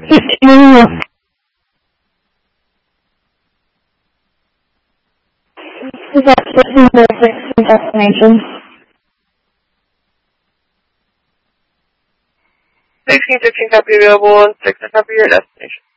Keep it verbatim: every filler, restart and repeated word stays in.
fifteen. Is that fifteen to sixteen destination? sixteen, fifteen copy available, and six copy your destination.